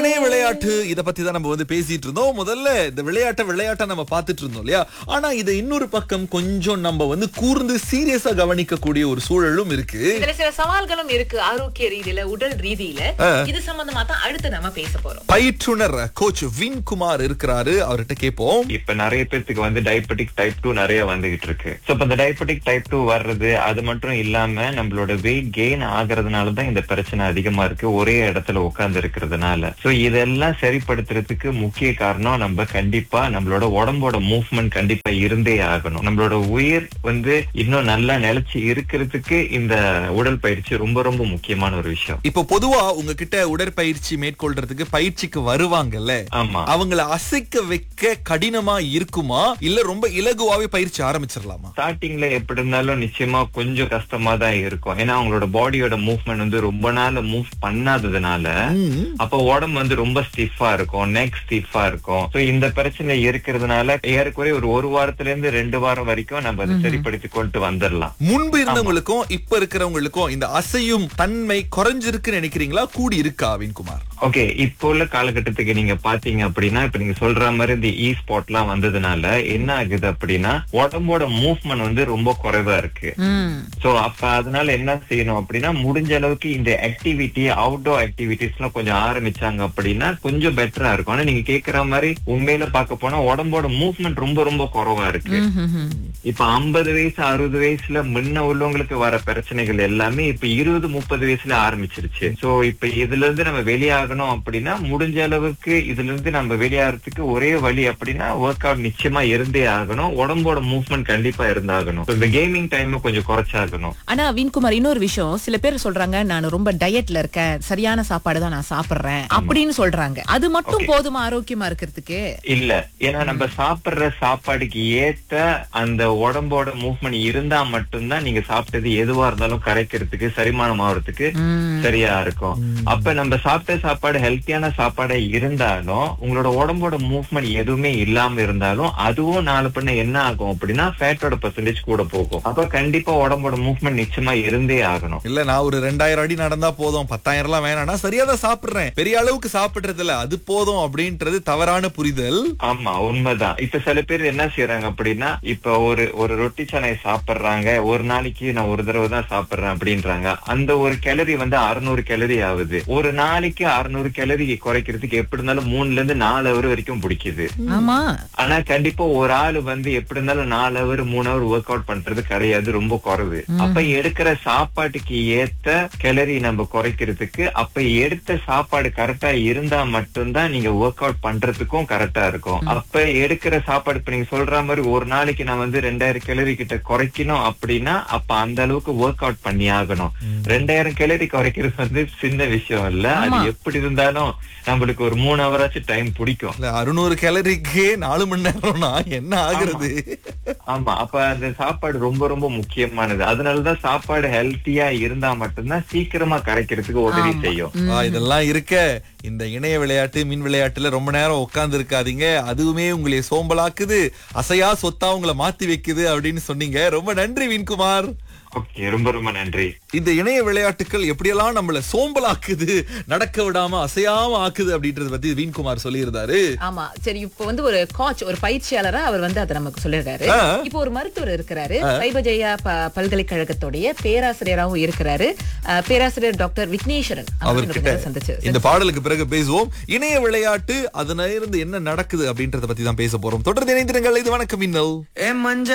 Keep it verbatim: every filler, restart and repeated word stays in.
இணைய விளையாட்டு இத பத்தி தான் நம்ம வந்து பேசிட்டு இருந்தோம். முதல்ல இந்த விளையாட்டை விளையாட்டா நம்ம பார்த்துட்டு இருந்தோம் இல்லையா? ஆனா இத இன்னொரு பக்கம் கொஞ்சம் நம்ம வந்து கூர்ந்து சீரியஸா கவனிக்கக்கூடிய ஒரு சூழலும் இருக்கு. இதுல சில சவால்களும் இருக்கு. ஆரோக்கிய ரீதியில, உடல் ரீதியில. இது சம்பந்தமா தான் அடுத்து நம்ம பேச போறோம். பயிற்றுனர் கோச் வின்குமார் இருக்கிறாரு, அவர்கிட்ட கேட்போம். இப்ப நிறைய பேருக்கு வந்து டயபெட்டிக் டைப் டூ நிறைய வந்துகிட்டு இருக்கு. சோ இப்ப இந்த டயபெட்டிக் டைப் டூ வர்றது அது மட்டும் இல்லாம நம்மளோட வெயிட் கெயின் ஆகுறதுனாலதான் இந்த பிரச்சனை அதிகமா இருக்கு, ஒரே இடத்துல உட்கார்ந்து இருக்கிறதுனால. சோ இதெல்லாம் சரிப்படுத்துறதுக்கு முக்கிய காரணம் நம்ம கண்டிப்பா நம்மளோட உடம்போட மூவ்மெண்ட் கண்டிப்பா இருந்தே ஆகணும். நம்மளோட உயிர் வந்து இன்னும் நல்லா நிலைச்சு இருக்கிறதுக்கு இந்த உடல் பயிற்சி ரொம்ப ரொம்ப முக்கியமான ஒரு விஷயம். இப்போ பொதுவா உங்ககிட்ட உடற்பயிற்சி மேற்கொள்றதுக்கு பயிற்சிக்கு வருவாங்கல்ல, ஆமா, அவங்கள அசைக்க வைக்க கடினமா இருக்குமா இல்ல ரொம்ப இலகுவாவே பயிற்சி ஆரம்பிச்சிடலாமா? ஸ்டார்டிங்ல எப்படி இருந்தாலும் நிச்சயமா கொஞ்சம் கஷ்டமா தான் இருக்கும். ஏன்னா அவங்களோட பாடியோட மூவ்மெண்ட் வந்து ரொம்ப நாள் மூவ் பண்ணாததுனால அப்ப உடம்பு வந்து ரொம்ப ஸ்டிஃபா இருக்கும், நெக் ஸ்டிஃபா இருக்கும். சோ இந்த பிரச்சனை இருக்கிறதுனால ஏறக்குறைய ஒரு ஒரு வாரத்துல இருந்து ரெண்டு வாரம் வரைக்கும் நம்ம அதை சரிப்படுத்தி கொண்டு வந்துடலாம். முன்பு இருந்தவங்களுக்கும் இப்ப இருக்கிறவங்களுக்கும் இந்த அசையும் தன்மை குறைஞ்சிருக்குன்னு நினைக்கிறீங்களா, கூடி இருக்கா வின்குமார்? ஓகே, இப்போ உள்ள காலகட்டத்துக்கு நீங்க பாத்தீங்க அப்படின்னா இப்ப நீங்க சொல்ற மாதிரி இந்த இ ஸ்பாட் எல்லாம் வந்ததுனால என்ன ஆகுது அப்படின்னா உடம்போட மூவ்மெண்ட் வந்து ரொம்ப குறைவா இருக்கு. சோ அப்ப அதனால என்ன செய்யணும் அப்படின்னா முடிஞ்ச அளவுக்கு இந்த ஆக்டிவிட்டி அவுட்டோர் ஆக்டிவிட்டிஸ் எல்லாம் கொஞ்சம் ஆரம்பிச்சாங்க அப்படின்னா கொஞ்சம் பெட்டரா இருக்கும். ஆனா நீங்க கேக்குற மாதிரி உண்மையில பார்க்க போனா உடம்போட மூவ்மெண்ட் ரொம்ப ரொம்ப குறைவா இருக்கு. இப்ப ஐம்பது வயசு அறுபது வயசுல முன்ன உள்ளவங்களுக்கு வர பிரச்சனைகள் எல்லாமே இப்ப இருபது முப்பது வயசுல ஆரம்பிச்சிருச்சு. சோ இப்ப இதுல இருந்து நம்ம வெளியாகணும் அப்படின்னா முடிஞ்ச அளவுக்கு இதுல இருந்து நம்ம வெளியாகிறதுக்கு ஒரே வழி அப்படின்னா ஒர்க் அவுட் நிச்சயமா இருந்தே ஆகணும், உடம்போட மூவ்மெண்ட் கண்டிப்பா இருந்தாகணும். இந்த கேமிங் டைம் கொஞ்சம் குறைச்சாகணும். ஆனா வின்குமார், இன்னொரு விஷயம், சில பேர் சொல்றாங்க நான் ரொம்ப டயட்ல இருக்கேன், சரியான சாப்பாடு தான் நான் சாப்பிடுறேன் அப்படின்னு சொல்றாங்க. அது மட்டும் போதுமா ஆரோக்கியமா இருக்கிறதுக்கு? இல்ல, ஏன்னா நம்ம சாப்பிடுற சாப்பாடுக்கு ஏத்த அந்த உடம்போட மூவ்மெண்ட் இருந்தா மட்டும்தான் நீங்க சாப்பிட்டது எதுவா இருந்தாலும் கரைக்கிறதுக்கு செரிமானம் ஆகிறதுக்கு சரியா இருக்கும். அப்ப நம்ம சாப்பிட்ட சாப்பாடு ஹெல்த்தியான சாப்பாடா இருந்தாலும் உங்களோட உடம்போட மூவ்மெண்ட் எதுவுமே இல்லாம இருந்தாலும் அதுவும் நாலு பண்ண என்ன ஆகும் அப்படின்னா ஃபேட்டோட பெர்சன்டேஜ் கூட போகும். அப்ப கண்டிப்பா உடம்போட மூவ்மெண்ட் நிச்சயமா இருந்தே ஆகணும். இல்ல நான் ஒரு ரெண்டாயிரம் அடி நடந்தா போதும், பத்தாயிரம் எல்லாம் வேணாம்னா சரியாதான் சாப்பிடுறேன், பெரிய அளவுக்கு சாப்பிடுறது இல்ல அது போதும் அப்படின்றது தவறான புரிதல். ஆமா, உண்மைதான். இப்ப சில பேர் என்ன செய்யறாங்க அப்படின்னா இப்ப ஒரு ஒரு ரொட்டி சானை சாப்பிடுறாங்க, ஒரு நாளைக்கு நான் ஒரு தடவை தான் சாப்பிடுறேன் அப்படின்றாங்க. அந்த ஒரு கேலரி வந்து அறுநூறு கேலரி ஆகுது. ஒரு நாளைக்கு அறுநூறு கேலரி குறைக்கிறதுக்கு எப்படி இருந்தாலும் மூணுல இருந்து நாலு அவர் வரைக்கும் பிடிக்குது. ஆமா, ஆனா கண்டிப்பா ஒரு ஆளு வந்து எப்படி இருந்தாலும் நாலு அவர் மூணு அவர் ஒர்க் அவுட் பண்றது கிடையாது, ரொம்ப குறைவு. அப்ப எடுக்கிற சாப்பாட்டுக்கு ஏத்த கேலரி நம்ம குறைக்கிறதுக்கு அப்ப எடுத்த சாப்பாடு கரெக்டா இருந்தா மட்டும்தான் நீங்க ஒர்க் அவுட் பண்றதுக்கும் கரெக்டா இருக்கும். அப்ப எடுக்கிற சாப்பாடு இப்ப நீங்க சொல்ற மாதிரி ஒரு நாளைக்கு நான் வந்து ரெண்டாயிரம் கேலரி கிட்ட குறைக்கணும் அப்படின்னா அப்ப அந்த அளவுக்கு ஒர்க் அவுட் பண்ணி ஆகணும். ரெண்டாயிரம் கேலரி குறைக்கிறது வந்து சின்ன விஷயம் இல்ல, அது எப்படி இருந்தாலும் நம்மளுக்கு ஒரு மூணு ஹவராச்சு டைம் பிடிக்கும். அறுநூறு கேலரிக்கு நாலு மணி நேரம்னா என்ன ஆகுறது? ஆமா, அப்ப அந்த சாப்பாடு ரொம்ப ரொம்ப முக்கியமானது. அதனாலதான் சாப்பாடு ஹெல்த்தியா இருந்தா மட்டும்தான் சீக்கிரமா கரைக்கிறதுக்கு உதவி செய்யும். இதெல்லாம் இருக்க இந்த இணைய விளையாட்டு மின் விளையாட்டுல ரொம்ப நேரம் உட்கார்ந்து இருக்காதீங்க, அதுவுமே உங்களை சோம்பலாக்குது, அசையா சொத்தா உங்களை மாத்தி வைக்குது அப்படின்னு சொன்னீங்க. ரொம்ப நன்றி வின்குமார். ஓகே, ரொம்ப ரொம்ப நன்றி. இந்த இணைய விளையாட்டுகள் எப்படியெல்லாம் நம்மள சோம்பலாக்குது, நடக்க விடாம அசையாம ஆக்குது அப்படின்றத பத்தி வின்குமார் சொல்லியிருந்தாரு. ஆமா, சரி. இப்போ வந்து ஒரு கோச், ஒரு பயிற்சியாளரா அவர் வந்து அதை நமக்கு சொல்லிருக்காரு. இப்போ ஒரு மருத்துவர் இருக்கிறாரு, சைபஜெயா பல்கலைக்கழகத்துடைய பேராசிரியராகவும் இருக்கிறாரு, பேராசிரியர் டாக்டர் விக்னேஸ்வரன். அவர்கிட்ட சந்திச்சு இந்த பாடலுக்கு பிறகு பேசுவோம். இணைய விளையாட்டு அதனால இருந்து என்ன நடக்குது அப்படின்றத பத்தி தான் பேச போறோம். தொடர்ந்து இணைந்திருங்கள். இது வணக்கம் மின்னல்.